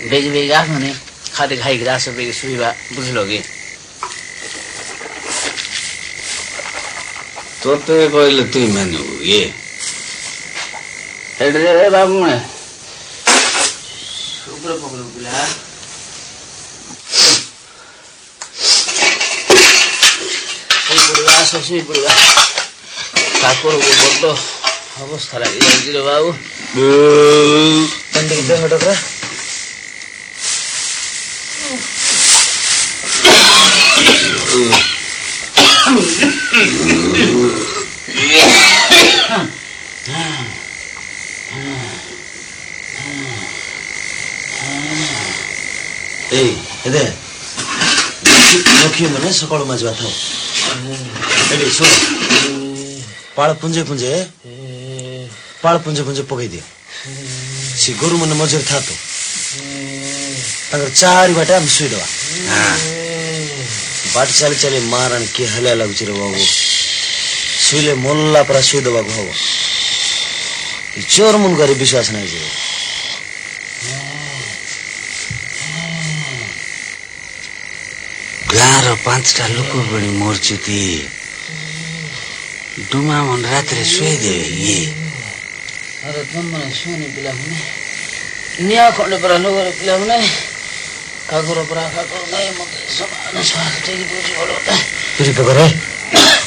बेगी बेगी आफ्नो नि खाते खाइक रासो बेगी सुइबा बुझलोगे तोते कहले तुई मानु ये हेडरे बाबू ने ऊपर पकड़ो बिला सुई बुढ़ा ठाकुर को बड्ड अवस्था लागिरहेको रे बाबु पंडित देख डक्रा लोखियो भने सकाळु माझ बाथौ एडी सुन पाळ पुंजे पुंजे पकाइदियो सी गोरु मन मजुर थातो तंगर चारि बाटा हम सुइदवा बाट चाली चाली मारन के हल्या लागुछ रे बाबु सुइले मोल्ला पर सुइदवा हो चोर मुन गरी विश्वास नै जे गाह्रो 5टा लुको बढी मोर्चुती डुमा मन रात्रि सुइदे ये अरे तुम मन सुनि बिला हुने निया खण्ड पर लोगर बिला हुने कागुरो पर कागुरो नै म समान स्वाद टेकी बुझी होला त पुरी पकरे